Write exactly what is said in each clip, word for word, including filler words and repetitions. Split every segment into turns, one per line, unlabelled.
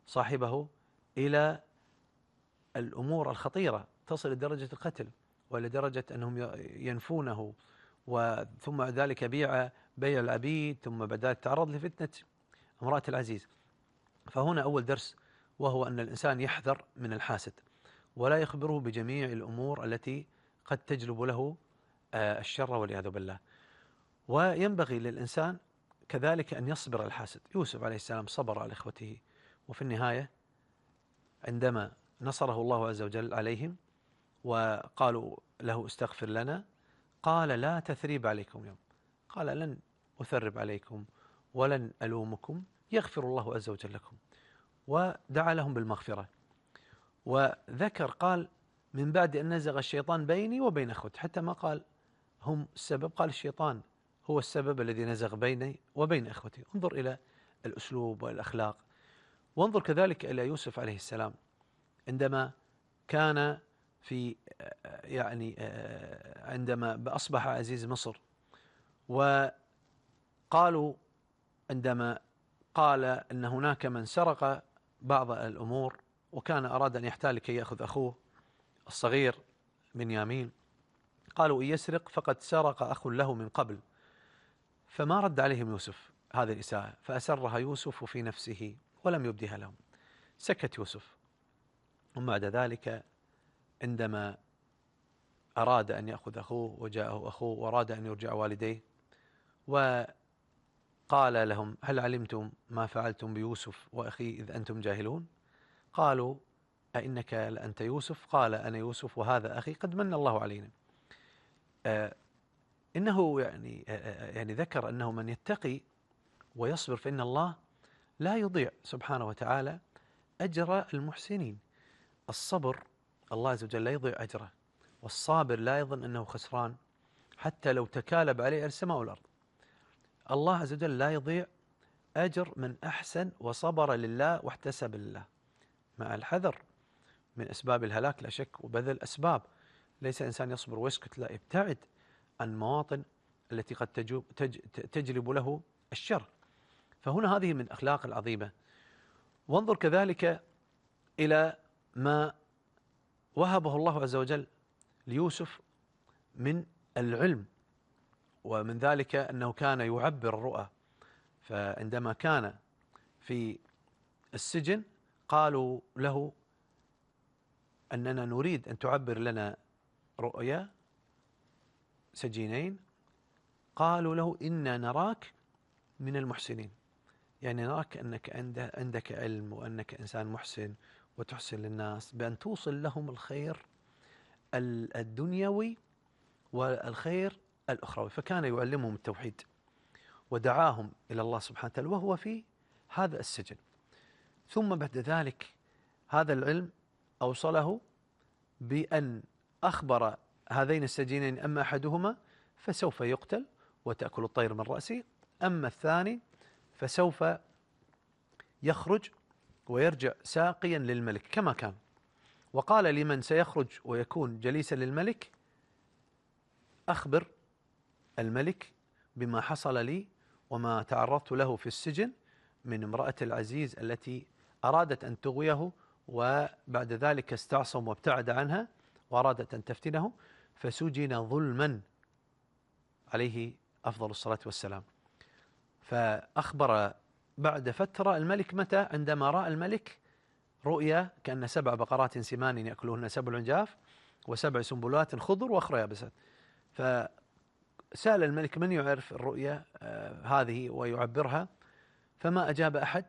صاحبه إلى الأمور الخطيرة تصل لدرجة القتل ولدرجة أنهم ينفونه، وثم ذلك بيع بيع العبيد، ثم بعد ذلك تعرض لفتنة امرأة العزيز. فهنا أول درس، وهو أن الإنسان يحذر من الحاسد ولا يخبره بجميع الأمور التي قد تجلب له الشر والعياذ بالله. وينبغي للإنسان كذلك أن يصبر الحاسد. يوسف عليه السلام صبر على إخوته، وفي النهاية عندما نصره الله عز وجل عليهم وقالوا له استغفر لنا، قال لا تثريب عليكم اليوم، قال لن أثرب عليكم ولن ألومكم، يغفر الله عز وجل لكم، ودعا لهم بالمغفرة. وذكر قال من بعد أن نزغ الشيطان بيني وبين أخوتي، حتى ما قال هم السبب، قال الشيطان هو السبب الذي نزغ بيني وبين أخوتي. انظر إلى الأسلوب والأخلاق. وانظر كذلك إلى يوسف عليه السلام عندما كان في يعني عندما أصبح عزيز مصر، وقالوا عندما قال أن هناك من سرق بعض الأمور وكان أراد أن يحتال لكي يأخذ أخوه الصغير بنيامين، قالوا إن يسرق فقد سرق أخ له من قبل، فما رد عليهم يوسف هذه الإساءة، فأسرها يوسف في نفسه ولم يبدها لهم. سكت يوسف. وبعد ذلك عندما أراد أن يأخذ أخوه وجاءه أخوه وأراد أن يرجع والديه، وقال لهم هل علمتم ما فعلتم بيوسف وأخي إذ أنتم جاهلون؟ قالوا أئنك لأنت يوسف؟ قال أنا يوسف وهذا أخي قد من الله علينا. آه إنه يعني آه يعني ذكر أنه من يتقي ويصبر فإن الله لا يضيع سبحانه وتعالى أجر المحسنين. الصبر الله عز وجل لا يضيع أجره، والصابر لا يظن أنه خسران حتى لو تكالب عليه السماء والأرض. الله عز وجل لا يضيع أجر من أحسن وصبر لله واحتسب لله، مع الحذر من أسباب الهلاك لا شك وبذل أسباب. ليس إنسان يصبر ويسكت، لا، ابتعد عن مواطن التي قد تجوب تج تجلب له الشر. فهنا هذه من أخلاق العظيمة. وانظر كذلك إلى ما وهبه الله عز وجل ليوسف من العلم، ومن ذلك أنه كان يعبر الرؤى. فعندما كان في السجن قالوا له أننا نريد أن تعبر لنا رؤيا سجينين، قالوا له إنا نراك من المحسنين، يعني نراك أنك عندك علم وأنك إنسان محسن وتحسن للناس، بأن توصل لهم الخير الدنيوي والخير الأخروي. فكان يعلمهم التوحيد ودعاهم إلى الله سبحانه وتعالى وهو في هذا السجن. ثم بعد ذلك هذا العلم أوصله بأن أخبر هذين السجينين أما أحدهما فسوف يقتل وتأكل الطير من رأسه، أما الثاني فسوف يخرج ويرجع ساقيا للملك كما كان. وقال لمن سيخرج ويكون جليسا للملك أخبر الملك بما حصل لي وما تعرضت له في السجن من امرأة العزيز التي أرادت أن تغويه، وبعد ذلك استعصم وابتعد عنها وأرادت أن تفتنه، فسجن ظلما عليه أفضل الصلاة والسلام. فأخبر بعد فترة الملك متى؟ عندما رأى الملك رؤيا كأن سبع بقرات سمان يأكلهن سبع عجاف وسبع سنبلات خضر وأخرى يابسات. فسأل الملك من يعرف الرؤيا آه هذه ويعبرها، فما أجاب أحد.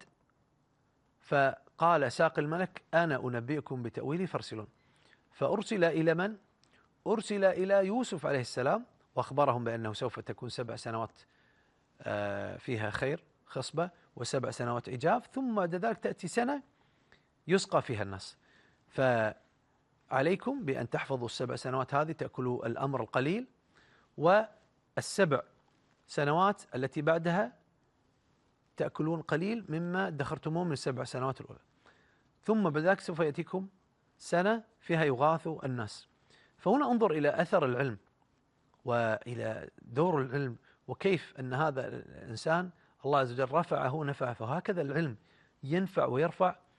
فقال ساق الملك أنا أنبئكم بتأويل فارسلون. فأرسل إلى من؟ أرسل إلى يوسف عليه السلام وأخبرهم بأنه سوف تكون سبع سنوات آه فيها خير خصبة وسبع سنوات إجاف، ثم بعد ذلك تأتي سنة يسقى فيها الناس، فعليكم بأن تحفظوا السبع سنوات هذه تأكلوا الأمر القليل، والسبع سنوات التي بعدها تأكلون قليل مما ادخرتموه من السبع سنوات الأولى، ثم بعد ذلك سوف يأتيكم سنة فيها يغاث الناس. فهنا انظر إلى أثر العلم وإلى دور العلم، وكيف أن هذا الإنسان الله عز وجل رفعه نفعه. فهكذا العلم ينفع ويرفع